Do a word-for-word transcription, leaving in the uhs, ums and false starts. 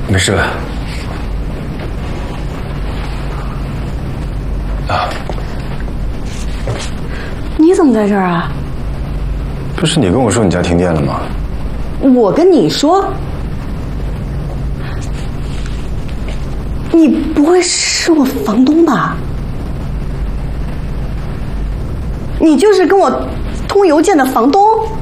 没事吧？啊， 你怎么在这儿啊？ 不是你跟我说你家停电了吗？ 我跟你说，你不会是我房东吧？你就是跟我通邮件的房东？